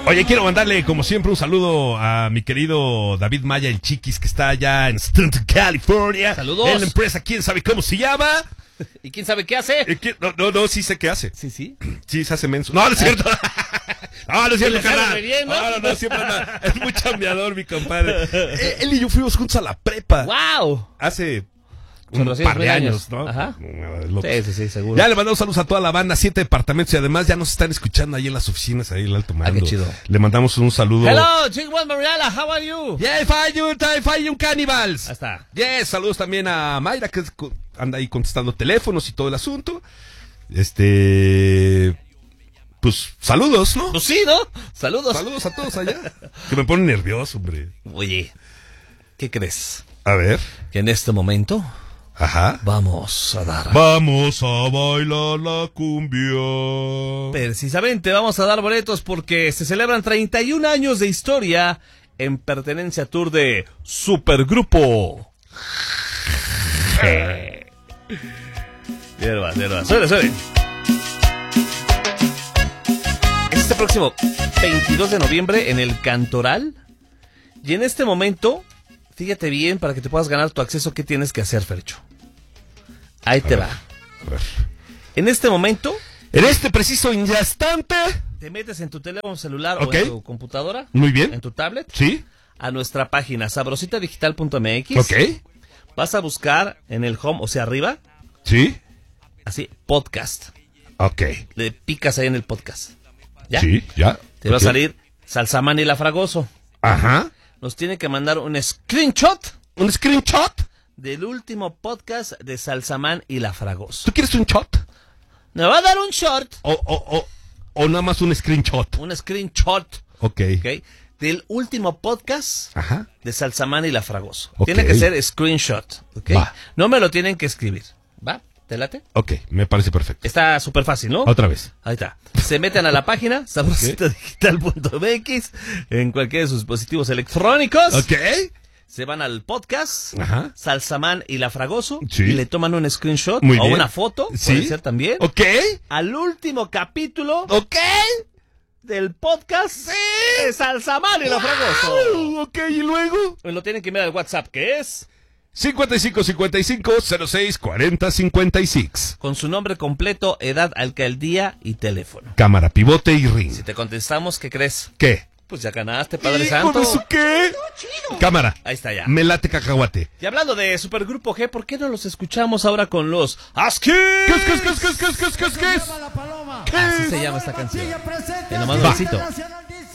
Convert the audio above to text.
Oye, quiero mandarle, como siempre, un saludo a mi querido David Maya, el Chiquis, que está allá en Stanton, California. Saludos. En la empresa, ¿quién sabe cómo se llama? ¿Y quién sabe qué hace? No, sí sé qué hace. Sí. Sí, se hace menso. No es cierto. No es cierto, carnal. No, siempre anda. Es muy chambeador, mi compadre. Él y yo fuimos juntos a la prepa. ¡Wow! Hace un par de años, ¿no? Ajá. Locos. Sí, seguro. Ya le mandamos saludos a toda la banda, 7 departamentos, y además ya nos están escuchando ahí en las oficinas, ahí en el alto mando. Qué chido. Le mandamos un saludo. Hello, Chingwan Mariala, how are you? Yeah, fine, cannibals. Ahí está. Yes, saludos también a Mayra, que anda ahí contestando teléfonos y todo el asunto. Pues saludos, ¿no? Pues sí, ¿no? Saludos. Saludos a todos allá. Que me ponen nervioso, hombre. Oye, ¿qué crees? A ver. Que en este momento Ajá. vamos a bailar la cumbia. Precisamente vamos a dar boletos porque se celebran 31 años de historia en pertenencia a tour de Supergrupo. Hierba. Suele. Este próximo 22 de noviembre en el Cantoral. Y en este momento, fíjate bien para que te puedas ganar tu acceso, ¿qué tienes que hacer, Fercho? Ahí te va. A ver. En este momento, En este preciso instante. te metes en tu teléfono celular Ok. o en tu computadora. Muy bien. En tu tablet. Sí. A nuestra página sabrositadigital.mx. Ok. Vas a buscar en el home, o sea, arriba, Sí. así, podcast. Ok. Le picas ahí en el podcast. ¿Ya? Sí, ya. Te va a Ok. salir Salsamán y La Fragoso. Ajá. Nos tiene que mandar un screenshot ¿Un screenshot? del último podcast de Salsamán y La Fragoso. ¿Tú quieres un shot? Me va a dar un short, O nada más un screenshot. un screenshot, Ok. ¿ok? Del último podcast Ajá. de Salsamán y La Fragoso. Ok. Tiene que ser screenshot, ¿ok? Va. No me lo tienen que escribir, ¿va? ¿Te late? Ok, me parece perfecto. Está súper fácil, ¿no? Otra vez. Ahí está. Se meten a la página sabrositadigital.mx en cualquiera de sus dispositivos electrónicos. Ok. Se van al podcast, Ajá. Salsamán y La Fragoso, Sí. y le toman un screenshot Muy o bien. una foto, Sí. puede ser también, Ok. al último capítulo Ok. del podcast de Salsamán y La Fragoso. Ok, y luego. Lo tienen que enviar al WhatsApp, que es 5555-0640-56. con su nombre completo, edad, alcaldía y teléfono. Cámara, pivote y ring. Si te contestamos, ¿qué crees? ¿Qué? Pues ya ganaste, Padre ¿Hijo Santo. de su qué? Cámara. Ahí está ya. Me late cacahuate. Y hablando de Supergrupo G, ¿por qué no los escuchamos ahora con los Así ¿Qué es? se llama esta canción. Te lo mando Va. besito.